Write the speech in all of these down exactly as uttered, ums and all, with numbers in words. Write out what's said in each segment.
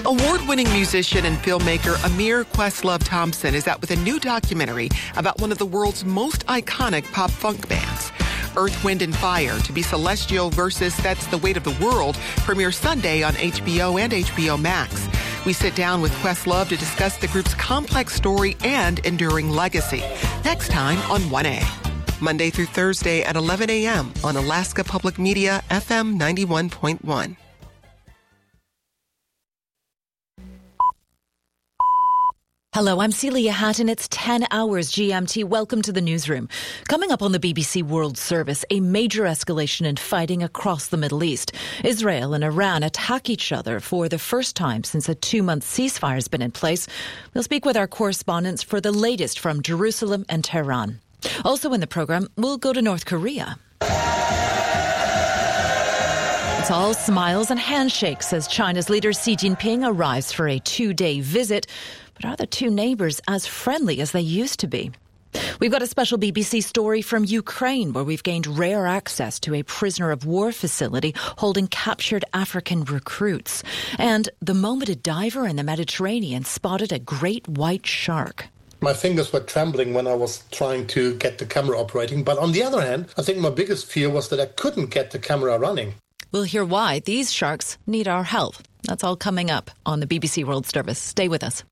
Award-winning musician and filmmaker Amir Questlove Thompson is out with a new documentary about one of the world's most iconic pop-funk bands. Earth, Wind and Fire, To Be Celestial versus That's the Weight of the World, premieres Sunday on H B O and H B O Max. We sit down with Questlove to discuss the group's complex story and enduring legacy. Next time on one A. Monday through Thursday at eleven a.m. on Alaska Public Media, F M ninety-one point one. Hello, I'm Celia Hatton. It's ten hours G M T. Welcome to the newsroom. Coming up on the B B C World Service, a major escalation in fighting across the Middle East. Israel and Iran attack each other for the first time since a two-month ceasefire has been in place. We'll speak with our correspondents for the latest from Jerusalem and Tehran. Also in the programme, we'll go to North Korea. It's all smiles and handshakes as China's leader Xi Jinping arrives for a two-day visit. But are the two neighbours as friendly as they used to be? We've got a special B B C story from Ukraine where we've gained rare access to a prisoner of war facility holding captured African recruits. And the moment a diver in the Mediterranean spotted a great white shark. My fingers were trembling when I was trying to get the camera operating. But on the other hand, I think my biggest fear was that I couldn't get the camera running. We'll hear why these sharks need our help. That's all coming up on the B B C World Service. Stay with us.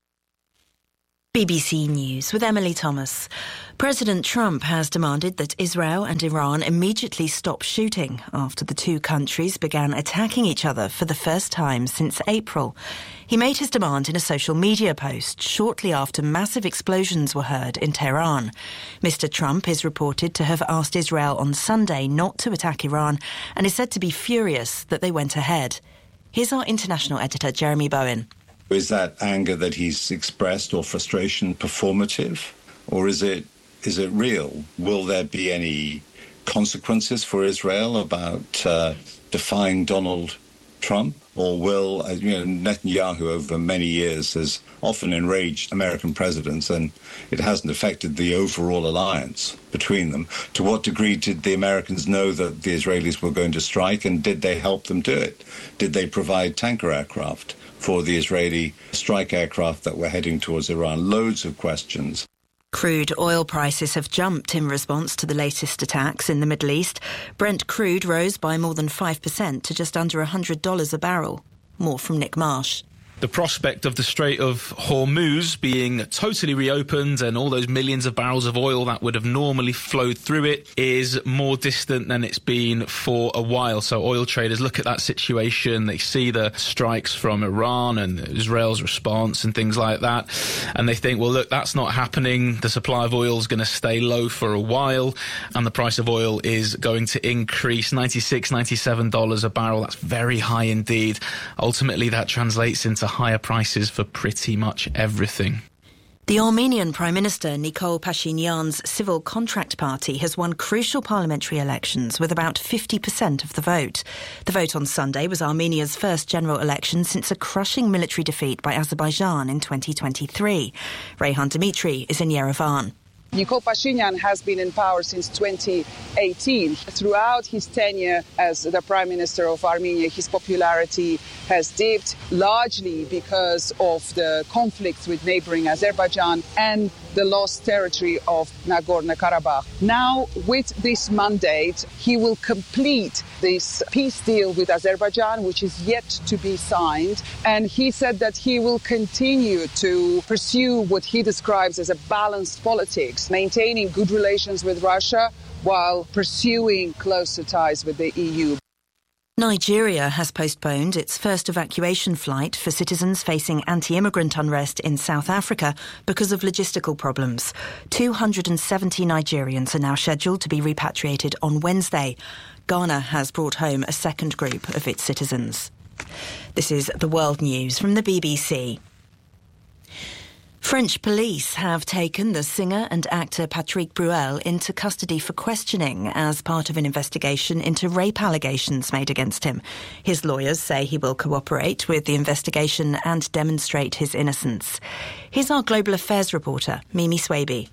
B B C News with Emily Thomas. President Trump has demanded that Israel and Iran immediately stop shooting after the two countries began attacking each other for the first time since April. He made his demand in a social media post shortly after massive explosions were heard in Tehran. Mister Trump is reported to have asked Israel on Sunday not to attack Iran and is said to be furious that they went ahead. Here's our international editor, Jeremy Bowen. Is that anger that he's expressed or frustration performative, or is it is it real? Will there be any consequences for Israel about uh, defying Donald Trump, or will uh, you know, Netanyahu over many years has often enraged American presidents, and it hasn't affected the overall alliance between them? To what degree did the Americans know that the Israelis were going to strike, and did they help them do it? Did they provide tanker aircraft for the Israeli strike aircraft that were heading towards Iran? Loads of questions. Crude oil prices have jumped in response to the latest attacks in the Middle East. Brent crude rose by more than five percent to just under one hundred dollars a barrel. More from Nick Marsh. The prospect of the Strait of Hormuz being totally reopened and all those millions of barrels of oil that would have normally flowed through it is more distant than it's been for a while. So oil traders look at that situation, they see the strikes from Iran and Israel's response and things like that, and they think, well, look, that's not happening. The supply of oil is going to stay low for a while, and the price of oil is going to increase ninety-six, ninety-seven dollars a barrel. That's very high indeed. Ultimately, that translates into higher prices for pretty much everything. The Armenian Prime Minister Nikol Pashinyan's Civil Contract Party has won crucial parliamentary elections with about fifty percent of the vote. The vote on Sunday was Armenia's first general election since a crushing military defeat by Azerbaijan in twenty twenty-three. Reyhan Dimitri is in Yerevan. Nikol Pashinyan has been in power since twenty eighteen. Throughout his tenure as the Prime Minister of Armenia, his popularity has dipped largely because of the conflicts with neighboring Azerbaijan and the lost territory of Nagorno-Karabakh. Now, with this mandate, he will complete this peace deal with Azerbaijan, which is yet to be signed. And he said that he will continue to pursue what he describes as a balanced politics, maintaining good relations with Russia while pursuing closer ties with the E U. Nigeria has postponed its first evacuation flight for citizens facing anti-immigrant unrest in South Africa because of logistical problems. two hundred seventy Nigerians are now scheduled to be repatriated on Wednesday. Ghana has brought home a second group of its citizens. This is the World News from the B B C. French police have taken the singer and actor Patrick Bruel into custody for questioning as part of an investigation into rape allegations made against him. His lawyers say he will cooperate with the investigation and demonstrate his innocence. Here's our Global Affairs reporter, Mimi Swaby.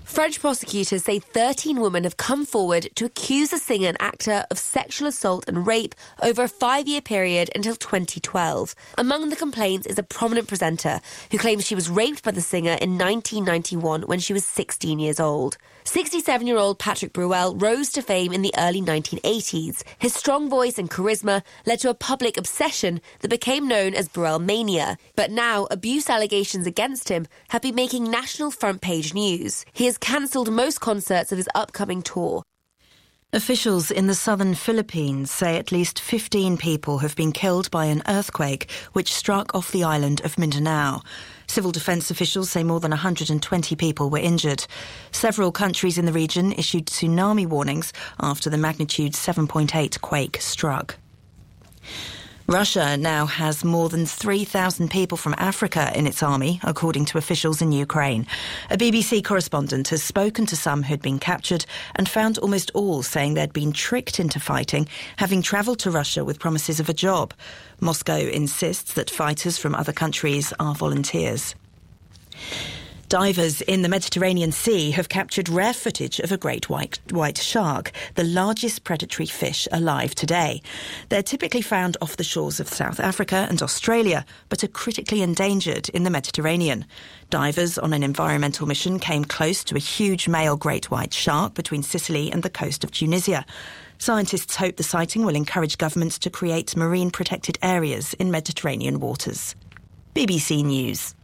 French prosecutors say thirteen women have come forward to accuse the singer and actor of sexual assault and rape over a five-year period until twenty twelve. Among the complaints is a prominent presenter who claims she was raped by the singer in nineteen ninety-one when she was sixteen years old. sixty-seven-year-old Patrick Bruel rose to fame in the early nineteen eighties. His strong voice and charisma led to a public obsession that became known as Bruel Mania. But now, abuse allegations against him have been making national front-page news. He has cancelled most concerts of his upcoming tour. Officials in the southern Philippines say at least fifteen people have been killed by an earthquake which struck off the island of Mindanao. Civil defence officials say more than one hundred twenty people were injured. Several countries in the region issued tsunami warnings after the magnitude seven point eight quake struck. Russia now has more than three thousand people from Africa in its army, according to officials in Ukraine. A B B C correspondent has spoken to some who'd been captured and found almost all saying they'd been tricked into fighting, having travelled to Russia with promises of a job. Moscow insists that fighters from other countries are volunteers. Divers in the Mediterranean Sea have captured rare footage of a great white, white shark, the largest predatory fish alive today. They're typically found off the shores of South Africa and Australia, but are critically endangered in the Mediterranean. Divers on an environmental mission came close to a huge male great white shark between Sicily and the coast of Tunisia. Scientists hope the sighting will encourage governments to create marine protected areas in Mediterranean waters. B B C News.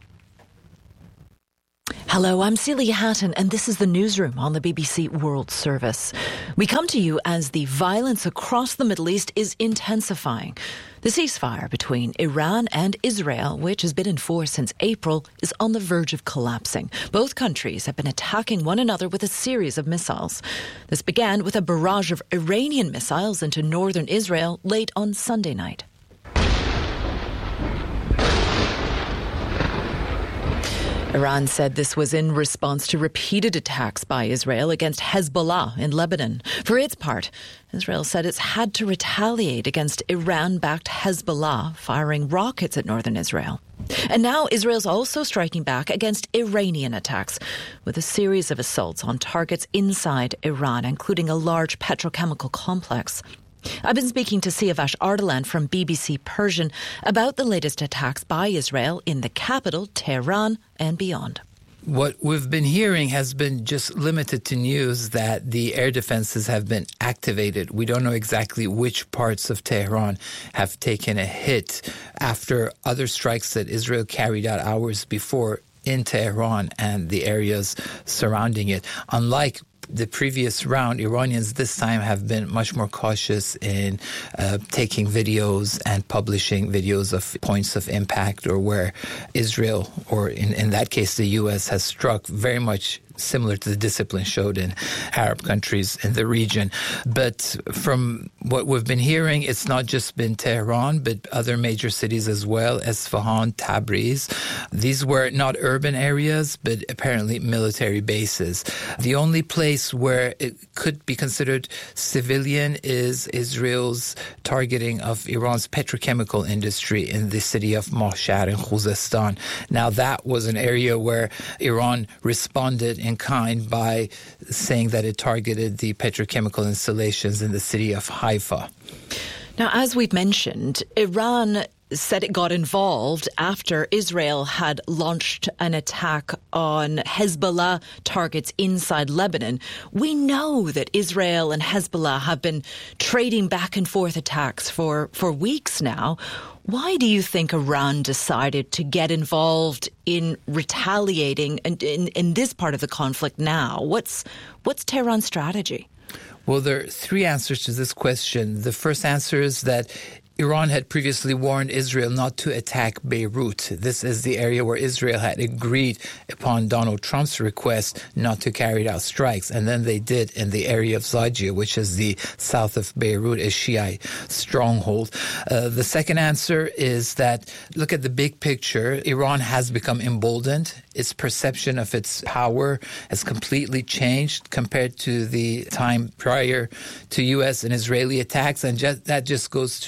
Hello, I'm Celia Hatton, and this is the newsroom on the B B C World Service. We come to you as the violence across the Middle East is intensifying. The ceasefire between Iran and Israel, which has been in force since April, is on the verge of collapsing. Both countries have been attacking one another with a series of missiles. This began with a barrage of Iranian missiles into northern Israel late on Sunday night. Iran said this was in response to repeated attacks by Israel against Hezbollah in Lebanon. For its part, Israel said it's had to retaliate against Iran-backed Hezbollah, firing rockets at northern Israel. And now Israel's also striking back against Iranian attacks with a series of assaults on targets inside Iran, including a large petrochemical complex. I've been speaking to Siavash Ardalan from B B C Persian about the latest attacks by Israel in the capital, Tehran, and beyond. What we've been hearing has been just limited to news that the air defenses have been activated. We don't know exactly which parts of Tehran have taken a hit after other strikes that Israel carried out hours before in Tehran and the areas surrounding it. Unlike the previous round, Iranians this time have been much more cautious in uh, taking videos and publishing videos of points of impact or where Israel, or in, in that case the U S, has struck, very much similar to the discipline showed in Arab countries in the region. But from what we've been hearing, it's not just been Tehran, but other major cities as well, Esfahan, Tabriz. These were not urban areas, but apparently military bases. The only place where it could be considered civilian is Israel's targeting of Iran's petrochemical industry in the city of Mashhad in Khuzestan. Now, that was an area where Iran responded in kind by saying that it targeted the petrochemical installations in the city of Haifa. Now, as we've mentioned, Iran said it got involved after Israel had launched an attack on Hezbollah targets inside Lebanon. We know that Israel and Hezbollah have been trading back and forth attacks for, for weeks now. Why do you think Iran decided to get involved in retaliating in, in, in this part of the conflict now? What's, what's Tehran's strategy? Well, there are three answers to this question. The first answer is that Iran had previously warned Israel not to attack Beirut. This is the area where Israel had agreed upon Donald Trump's request not to carry out strikes. And then they did in the area of Zajia, which is the south of Beirut, a Shiite stronghold. Uh, the second answer is that, look at the big picture. Iran has become emboldened. Its perception of its power has completely changed compared to the time prior to U S and Israeli attacks. And just, that just goes to show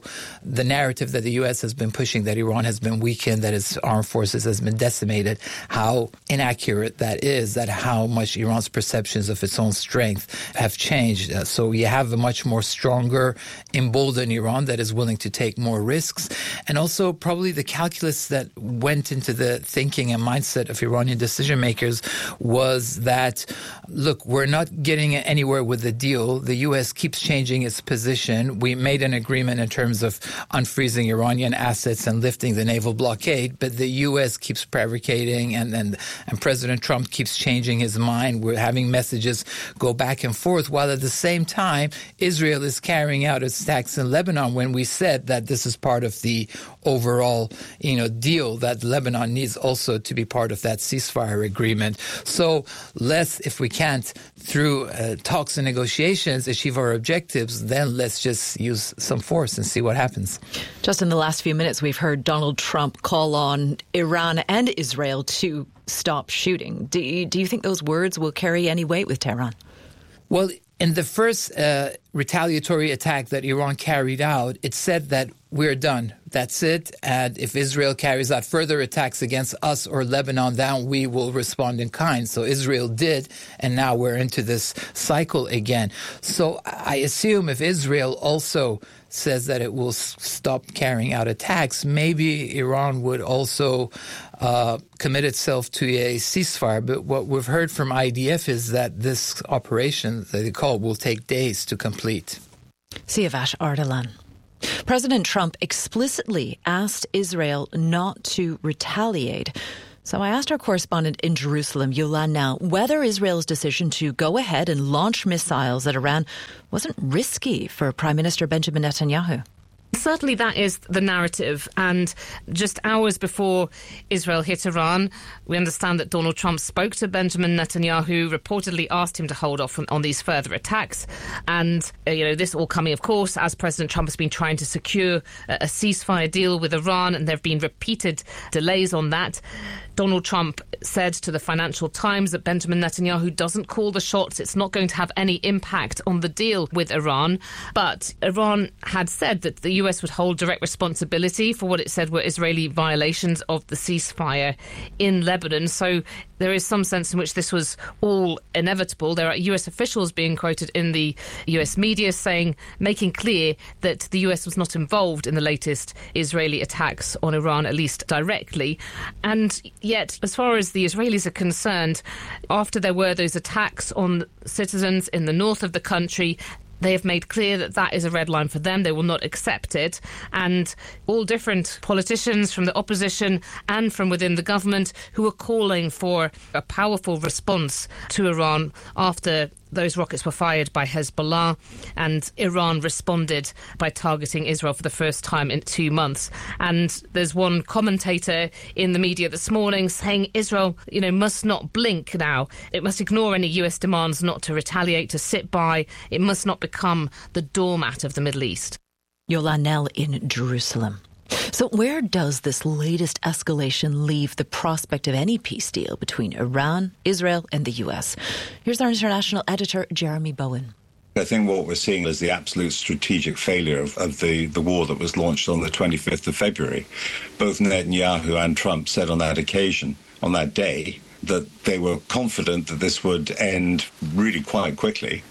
So the narrative that the U S has been pushing, that Iran has been weakened, that its armed forces has been decimated, how inaccurate that is, that how much Iran's perceptions of its own strength have changed. Uh, so you have a much more stronger, emboldened Iran that is willing to take more risks. And also probably the calculus that went into the thinking and mindset of Iranian decision makers was that, look, we're not getting anywhere with the deal. The U S keeps changing its position. We made an agreement in terms of unfreezing Iranian assets and lifting the naval blockade, but the U S keeps prevaricating, and, and, and President Trump keeps changing his mind. We're having messages go back and forth, while at the same time, Israel is carrying out its attacks in Lebanon when we said that this is part of the overall, you know, deal, that Lebanon needs also to be part of that ceasefire agreement. So let's, if we can't, through uh, talks and negotiations, achieve our objectives, then let's just use some force and see what happens. Just in the last few minutes, we've heard Donald Trump call on Iran and Israel to stop shooting. Do you, do you think those words will carry any weight with Tehran? Well, in the first uh, retaliatory attack that Iran carried out, it said that we're done. That's it. And if Israel carries out further attacks against us or Lebanon, then we will respond in kind. So Israel did, and now we're into this cycle again. So I assume if Israel also says that it will s- stop carrying out attacks, maybe Iran would also uh, commit itself to a ceasefire. But what we've heard from I D F is that this operation, that they call it, will take days to complete. Siavash Ardalan. President Trump explicitly asked Israel not to retaliate. So I asked our correspondent in Jerusalem, Yolan Nel, whether Israel's decision to go ahead and launch missiles at Iran wasn't risky for Prime Minister Benjamin Netanyahu. Certainly that is the narrative. And just hours before Israel hit Iran, we understand that Donald Trump spoke to Benjamin Netanyahu, reportedly asked him to hold off on, on these further attacks. And, uh, you know, this all coming, of course, as President Trump has been trying to secure a, a ceasefire deal with Iran, and there have been repeated delays on that. Donald Trump said to the Financial Times that Benjamin Netanyahu doesn't call the shots. It's not going to have any impact on the deal with Iran. But Iran had said that the U S would hold direct responsibility for what it said were Israeli violations of the ceasefire in Lebanon. So there is some sense in which this was all inevitable. There are U S officials being quoted in the U S media saying, making clear that the U S was not involved in the latest Israeli attacks on Iran, at least directly. And yet, as far as the Israelis are concerned, after there were those attacks on citizens in the north of the country, they have made clear that that is a red line for them. They will not accept it. And all different politicians from the opposition and from within the government who are calling for a powerful response to Iran after those rockets were fired by Hezbollah, and Iran responded by targeting Israel for the first time in two months. And there's one commentator in the media this morning saying Israel, you know, must not blink now. It must ignore any U S demands not to retaliate, to sit by. It must not become the doormat of the Middle East. Yolan Nel in Jerusalem. So where does this latest escalation leave the prospect of any peace deal between Iran, Israel and the U S? Here's our international editor, Jeremy Bowen. I think what we're seeing is the absolute strategic failure of, of the, the war that was launched on the twenty-fifth of February. Both Netanyahu and Trump said on that occasion, on that day, that they were confident that this would end really quite quickly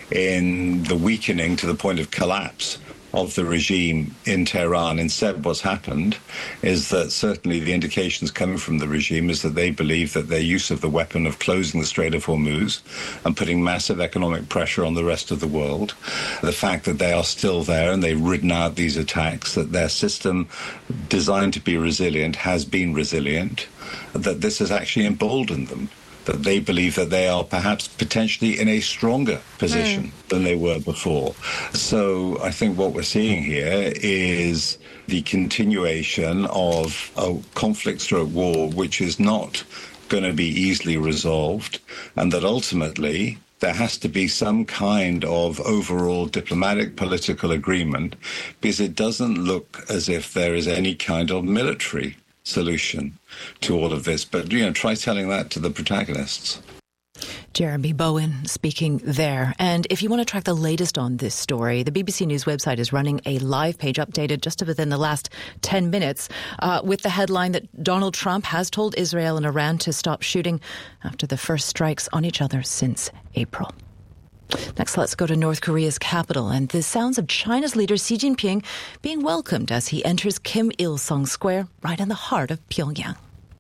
in the weakening to the point of collapse of the regime in Tehran. Instead, what's happened is that certainly the indications coming from the regime is that they believe that their use of the weapon of closing the Strait of Hormuz and putting massive economic pressure on the rest of the world, the fact that they are still there and they've ridden out these attacks, that their system designed to be resilient has been resilient, that this has actually emboldened them, that they believe that they are perhaps potentially in a stronger position mm. than they were before. So I think what we're seeing here is the continuation of a conflict stroke war, which is not going to be easily resolved, and that ultimately there has to be some kind of overall diplomatic political agreement, because it doesn't look as if there is any kind of military solution to all of this. But, you know, try telling that to the protagonists. Jeremy Bowen speaking there. And if you want to track the latest on this story, the B B C News website is running a live page updated just within the last ten minutes uh, with the headline that Donald Trump has told Israel and Iran to stop shooting after the first strikes on each other since April. Next, let's go to North Korea's capital and the sounds of China's leader Xi Jinping being welcomed as he enters Kim Il-sung Square right in the heart of Pyongyang.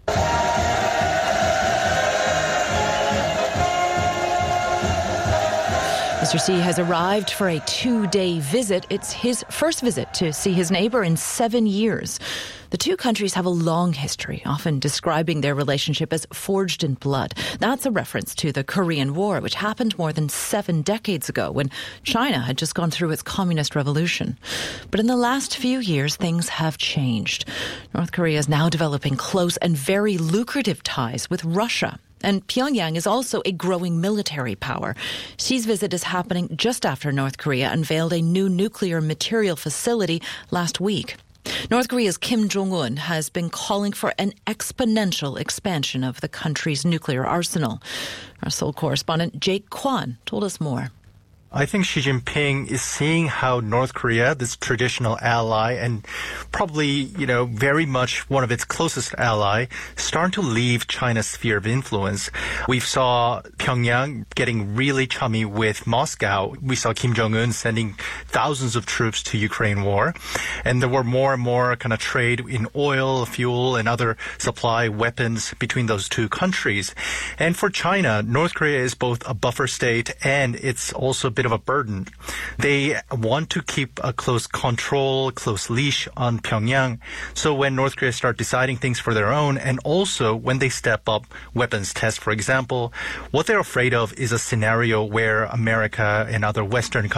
Mister Xi has arrived for a two-day visit. It's his first visit to see his neighbor in seven years. The two countries have a long history, often describing their relationship as forged in blood. That's a reference to the Korean War, which happened more than seven decades ago when China had just gone through its communist revolution. But in the last few years, things have changed. North Korea is now developing close and very lucrative ties with Russia. And Pyongyang is also a growing military power. Xi's visit is happening just after North Korea unveiled a new nuclear material facility last week. North Korea's Kim Jong-un has been calling for an exponential expansion of the country's nuclear arsenal. Our Seoul correspondent Jake Kwan told us more. I think Xi Jinping is seeing how North Korea, this traditional ally and probably, you know, very much one of its closest ally, starting to leave China's sphere of influence. We saw Pyongyang getting really chummy with Moscow. We saw Kim Jong-un sending thousands of troops to Ukraine war. And there were more and more kind of trade in oil, fuel, and other supply weapons between those two countries. And for China, North Korea is both a buffer state and it's also a bit of a burden. They want to keep a close control, close leash on Pyongyang. So when North Korea start deciding things for their own, and also when they step up weapons tests, for example, what they're afraid of is a scenario where America and other Western countries